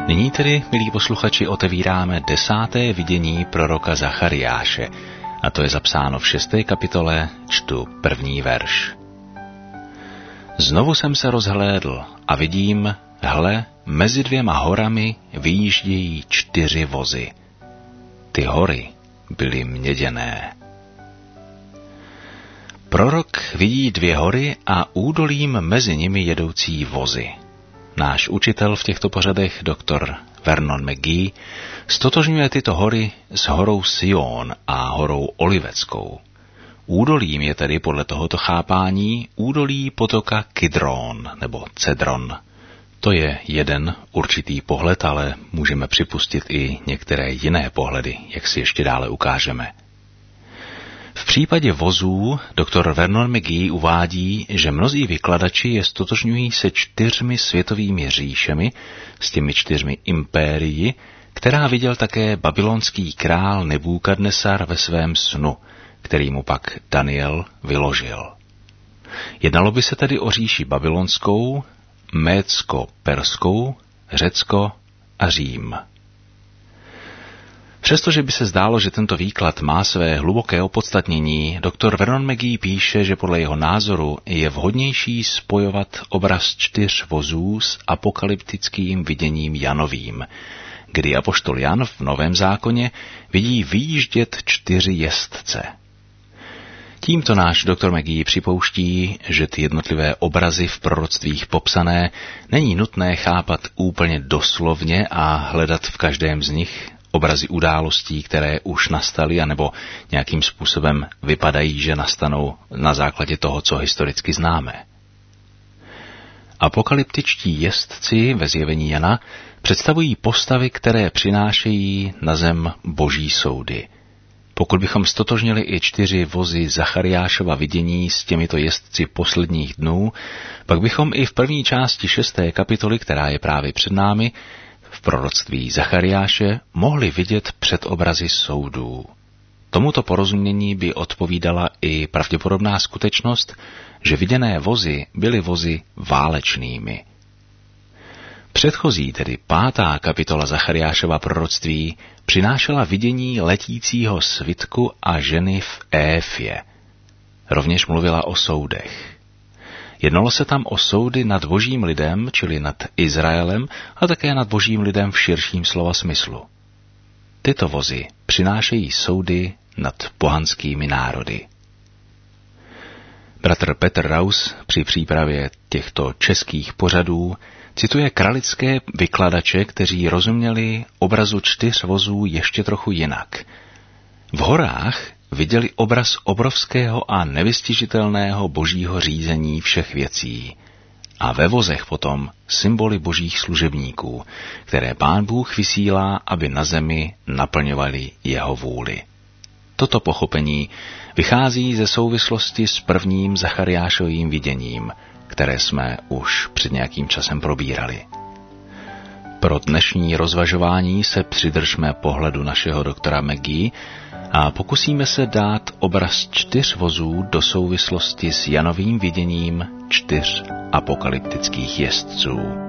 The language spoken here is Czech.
Nyní tedy, milí posluchači, otevíráme 10. vidění proroka Zachariáše, a to je zapsáno v 6. kapitole, čtu 1. verš. Znovu jsem se rozhlédl a vidím, hle, mezi 2 horami vyjíždějí 4 vozy. Ty hory byly měděné. Prorok vidí 2 hory a údolím mezi nimi jedoucí vozy. Náš učitel v těchto pořadech, doktor Vernon McGee, stotožňuje tyto hory s horou Sion a horou Oliveckou. Údolím je tedy podle tohoto chápání údolí potoka Kidron nebo Cedron. To je jeden určitý pohled, ale můžeme připustit i některé jiné pohledy, jak si ještě dále ukážeme. V případě vozů doktor Vernon McGee uvádí, že mnozí vykladači je stotožňují se 4 světovými říšemi, s těmi 4 impérii, která viděl také babylonský král Nebukadnesar ve svém snu, který mu pak Daniel vyložil. Jednalo by se tedy o říši babylonskou, médsko-perskou, Řecko a Řím. Přestože by se zdálo, že tento výklad má své hluboké opodstatnění, doktor Vernon McGee píše, že podle jeho názoru je vhodnější spojovat obraz 4 vozů s apokalyptickým viděním Janovým, kdy apoštol Jan v Novém zákoně vidí vyjíždět 4 jezdce. Tímto náš doktor McGee připouští, že ty jednotlivé obrazy v proroctvích popsané není nutné chápat úplně doslovně a hledat v každém z nich obrazy událostí, které už nastaly, anebo nějakým způsobem vypadají, že nastanou na základě toho, co historicky známe. Apokalyptičtí jezdci ve zjevení Jana představují postavy, které přinášejí na zem boží soudy. Pokud bychom stotožnili i 4 vozy Zachariášova vidění s těmito jezdci posledních dnů, pak bychom i v první části 6. kapitoly, která je právě před námi, v proroctví Zachariáše mohli vidět předobrazy soudů. Tomuto porozumění by odpovídala i pravděpodobná skutečnost, že viděné vozy byly vozy válečnými. Předchozí, tedy 5. kapitola Zachariášova proroctví, přinášela vidění letícího svitku a ženy v Éfě. Rovněž mluvila o soudech. Jednalo se tam o soudy nad božím lidem, čili nad Izraelem, a také nad božím lidem v širším slova smyslu. Tyto vozy přinášejí soudy nad pohanskými národy. Bratr Petr Raus při přípravě těchto českých pořadů cituje kralické vykladače, kteří rozuměli obrazu 4 vozů ještě trochu jinak. V horách viděli obraz obrovského a nevystižitelného božího řízení všech věcí a ve vozech potom symboly božích služebníků, které Pán Bůh vysílá, aby na zemi naplňovali jeho vůli. Toto pochopení vychází ze souvislosti s prvním Zachariášovým viděním, které jsme už před nějakým časem probírali. Pro dnešní rozvažování se přidržme pohledu našeho doktora McGee a pokusíme se dát obraz 4 vozů do souvislosti s Janovým viděním 4 apokalyptických jezdců.